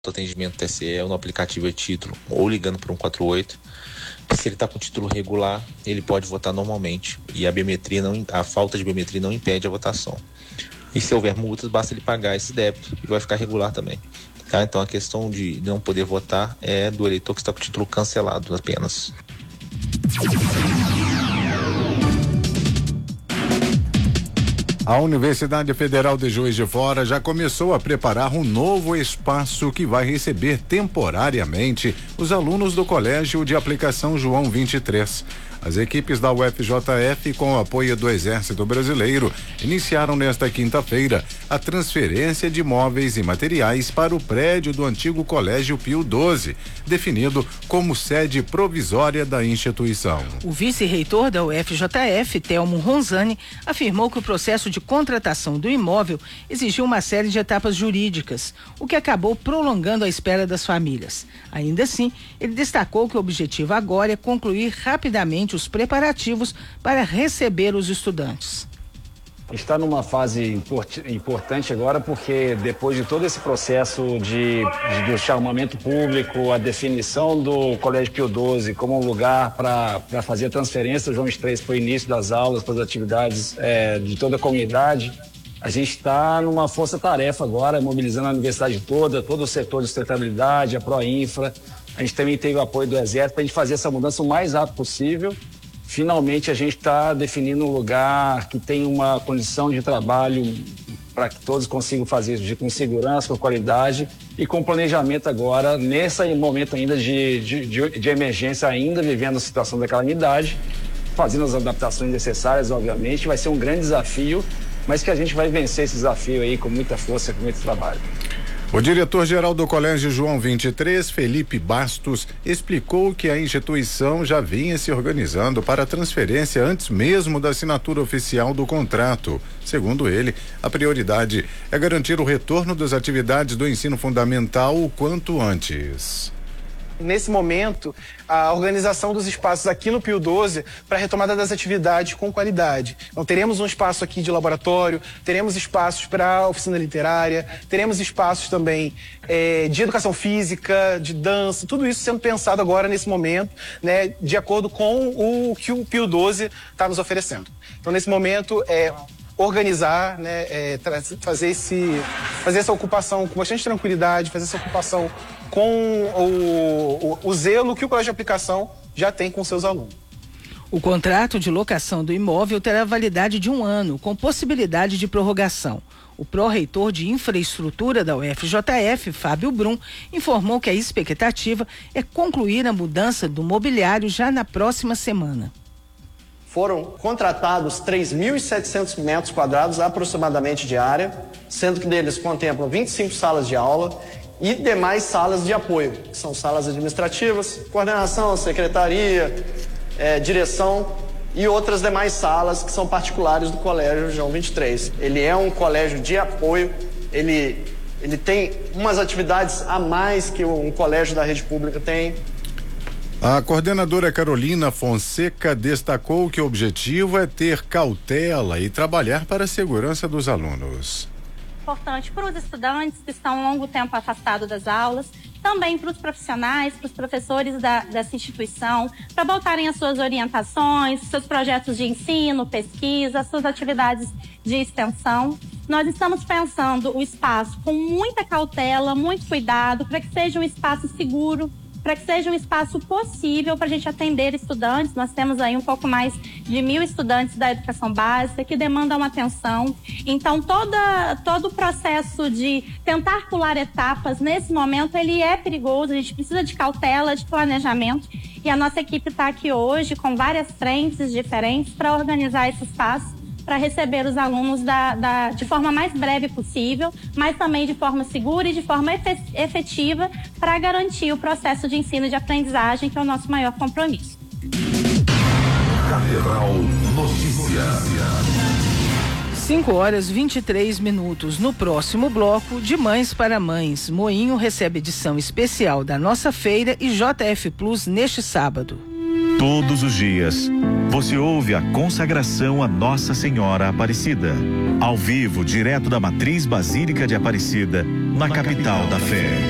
atendimento TSE ou no aplicativo e-título ou ligando para 148. Se ele está com título regular, ele pode votar normalmente e a falta de biometria não impede a votação. E se houver multas, basta ele pagar esse débito e vai ficar regular também. Tá? Então a questão de não poder votar é do eleitor que está com o título cancelado apenas. A Universidade Federal de Juiz de Fora já começou a preparar um novo espaço que vai receber temporariamente os alunos do Colégio de Aplicação João 23. As equipes da UFJF, com o apoio do Exército Brasileiro, iniciaram nesta quinta-feira a transferência de móveis e materiais para o prédio do antigo Colégio Pio XII, definido como sede provisória da instituição. O vice-reitor da UFJF, Telmo Ronzani, afirmou que o processo de contratação do imóvel exigiu uma série de etapas jurídicas, o que acabou prolongando a espera das famílias. Ainda assim, ele destacou que o objetivo agora é concluir rapidamente os preparativos para receber os estudantes. Está numa fase importante agora, porque depois de todo esse processo do chamamento público, a definição do Colégio Pio XII como um lugar para fazer a transferência do João 23 para o início das aulas, para as atividades de toda a comunidade, a gente está numa força-tarefa agora, mobilizando a universidade toda, todo o setor de sustentabilidade, a Proinfra. A gente também teve o apoio do Exército para a gente fazer essa mudança o mais rápido possível. Finalmente a gente está definindo um lugar que tem uma condição de trabalho para que todos consigam fazer isso com segurança, com qualidade e com planejamento agora, nesse momento ainda de emergência, ainda vivendo a situação da calamidade, fazendo as adaptações necessárias, obviamente. Vai ser um grande desafio, mas que a gente vai vencer esse desafio aí com muita força, com muito trabalho. O diretor-geral do Colégio João 23, Felipe Bastos, explicou que a instituição já vinha se organizando para a transferência antes mesmo da assinatura oficial do contrato. Segundo ele, a prioridade é garantir o retorno das atividades do ensino fundamental o quanto antes. Nesse momento, a organização dos espaços aqui no Pio XII para a retomada das atividades com qualidade. Então, teremos um espaço aqui de laboratório, teremos espaços para oficina literária, teremos espaços também de educação física, de dança, tudo isso sendo pensado agora nesse momento, né, de acordo com o que o Pio XII está nos oferecendo. Então, nesse momento, organizar, né, fazer essa ocupação com bastante tranquilidade, fazer essa ocupação com o zelo que o Colégio de Aplicação já tem com seus alunos. O contrato de locação do imóvel terá validade de 1 ano, com possibilidade de prorrogação. O pró-reitor de infraestrutura da UFJF, Fábio Brum, informou que a expectativa é concluir a mudança do mobiliário já na próxima semana. Foram contratados 3.700 metros quadrados aproximadamente de área, sendo que deles contemplam 25 salas de aula e demais salas de apoio, que são salas administrativas, coordenação, secretaria, direção e outras demais salas que são particulares do Colégio João 23. Ele é um colégio de apoio, ele tem umas atividades a mais que um colégio da rede pública tem. A coordenadora Carolina Fonseca destacou que o objetivo é ter cautela e trabalhar para a segurança dos alunos. Importante para os estudantes que estão um longo tempo afastados das aulas, também para os profissionais, para os professores dessa instituição, para voltarem às suas orientações, seus projetos de ensino, pesquisa, suas atividades de extensão. Nós estamos pensando o espaço com muita cautela, muito cuidado, para que seja um espaço seguro, para que seja um espaço possível para a gente atender estudantes. Nós temos aí um pouco mais de 1.000 estudantes da educação básica que demandam atenção. Então, todo o processo de tentar pular etapas, nesse momento, ele é perigoso. A gente precisa de cautela, de planejamento. E a nossa equipe está aqui hoje com várias frentes diferentes para organizar esse espaço, para receber os alunos de forma mais breve possível, mas também de forma segura e de forma efetiva para garantir o processo de ensino e de aprendizagem, que é o nosso maior compromisso. Catedral Notícias. 5h23. No próximo bloco, de Mães para Mães, Moinho recebe edição especial da nossa feira e JF Plus neste sábado. Todos os dias, você ouve a consagração a Nossa Senhora Aparecida. Ao vivo, direto da Matriz Basílica de Aparecida, na capital da fé.